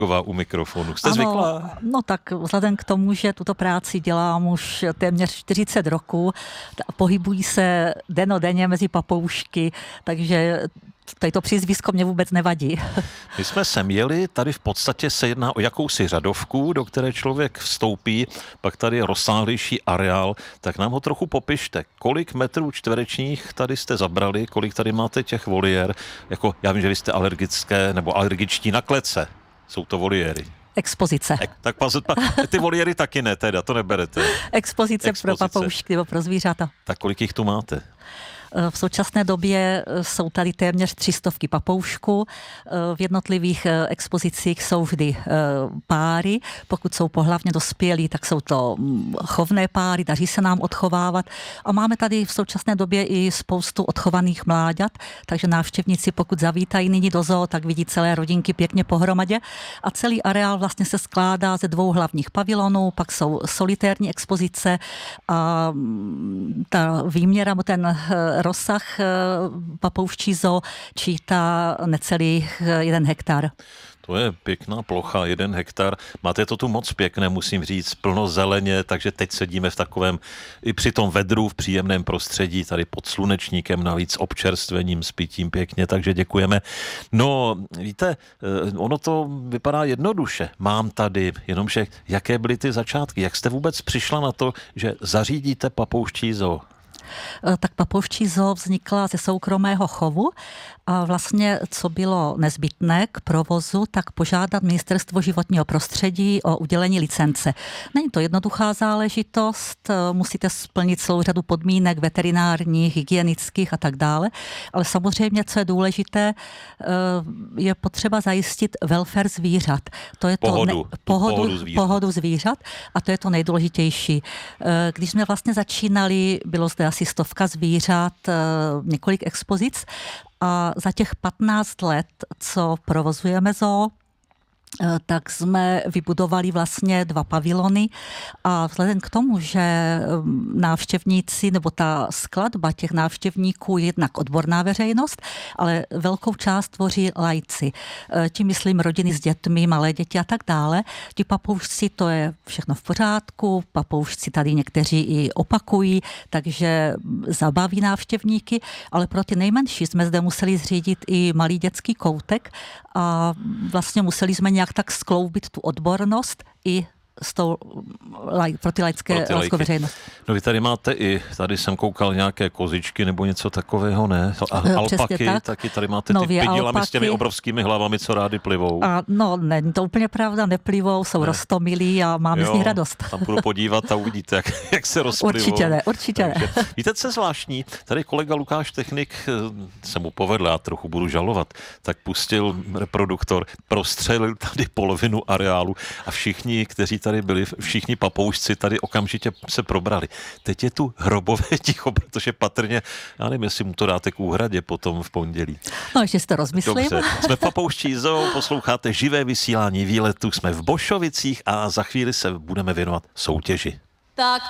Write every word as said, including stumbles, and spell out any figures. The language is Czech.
u mikrofonu. Jste ano, zvyklá? No tak vzhledem k tomu, že tuto práci dělám už téměř čtyřicet roků, pohybují se dennodenně mezi papoušky, takže to přízvisko mě vůbec nevadí. My jsme sem jeli, tady v podstatě se jedná o jakousi řadovku, do které člověk vstoupí, pak tady je rozsáhlejší areál, tak nám ho trochu popište. Kolik metrů čtverečních tady jste zabrali, kolik tady máte těch voliér? Jako, já vím, že vy jste alergické nebo alergičtí na klece. Jsou to voliéry. Expozice. Ek, tak pa, ty voliéry taky ne, teda, to neberete. Expozice, Expozice pro papoušky nebo pro zvířata. Tak kolik jich tu máte? V současné době jsou tady téměř tři stovky papoušků. V jednotlivých expozicích jsou vždy páry. Pokud jsou pohlavně dospělí, tak jsou to chovné páry, daří se nám odchovávat. A máme tady v současné době i spoustu odchovaných mláďat, takže návštěvníci, pokud zavítají nyní do zoo, tak vidí celé rodinky pěkně pohromadě. A celý areál vlastně se skládá ze dvou hlavních pavilonů, pak jsou solitérní expozice a ta výměra, ten rozsah papouščí zoo čítá necelý jeden hektar. To je pěkná plocha, jeden hektar. Máte to tu moc pěkné, musím říct, plno zeleně, takže teď sedíme v takovém, i při tom vedru, v příjemném prostředí, tady pod slunečníkem, navíc občerstvením, s pitím pěkně, takže děkujeme. No, víte, ono to vypadá jednoduše. Mám tady, jenomže jaké byly ty začátky? Jak jste vůbec přišla na to, že zařídíte papouščí zoo? Tak papouščí zoo vznikla ze soukromého chovu a vlastně, co bylo nezbytné k provozu, tak požádat Ministerstvo životního prostředí o udělení licence. Není to jednoduchá záležitost, musíte splnit celou řadu podmínek veterinárních, hygienických a tak dále, ale samozřejmě, co je důležité, je potřeba zajistit welfare zvířat. To je pohodu, to ne, pohodu, pohodu, zvířat. pohodu zvířat a to je to nejdůležitější. Když jsme vlastně začínali, bylo zde asi stovka zvířat, několik expozic a za těch patnáct let, co provozujeme zoo, tak jsme vybudovali vlastně dva pavilony a vzhledem k tomu, že návštěvníci nebo ta skladba těch návštěvníků je jednak odborná veřejnost, ale velkou část tvoří laici. Tím myslím rodiny s dětmi, malé děti a tak dále. Ti papoušci, to je všechno v pořádku, papoušci tady někteří i opakují, takže zabaví návštěvníky, ale pro ty nejmenší jsme zde museli zřídit i malý dětský koutek a vlastně museli jsme nějak tak skloubit tu odbornost i s tou, pro ty laické veřejnost. No vy tady máte i, tady jsem koukal nějaké kozičky nebo něco takového, ne? A alpaky, tak. Taky tady máte ty pidilami s těmi obrovskými hlavami, co rády plivou. A no, není to úplně pravda, neplivou, jsou ne. roztomilí a máme jo, z nich radost. Tam půjdu podívat a uvidíte, jak, jak se rozplivou. Určitě ne, určitě ne. Víte, co je zvláštní? Tady kolega Lukáš Technik, se mu povedl, já trochu budu žalovat, tak pustil reproduktor, prostřelil tady polovinu areálu a všichni, kteří tady byli, všichni papoušci tady okamžitě se probrali. Teď je tu hrobové ticho, protože patrně, já nevím, jestli mu to dáte k úhradě potom v pondělí. No, ještě si to rozmyslím. Dobře, jsme v Papouščí zoo, posloucháte živé vysílání výletu, jsme v Bošovicích a za chvíli se budeme věnovat soutěži. Tak